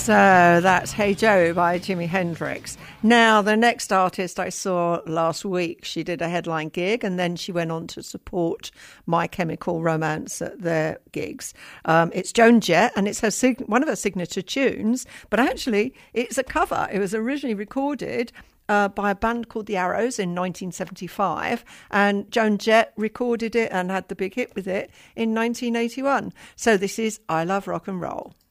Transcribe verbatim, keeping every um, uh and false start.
So that's Hey Joe by Jimi Hendrix. Now, the next artist I saw last week, she did a headline gig and then she went on to support My Chemical Romance at their gigs. Um, it's Joan Jett, and it's her sig- one of her signature tunes, but actually it's a cover. It was originally recorded Uh, by a band called The Arrows in nineteen seventy-five, and Joan Jett recorded it and had the big hit with it in nineteen eighty-one. So this is I Love Rock and Roll.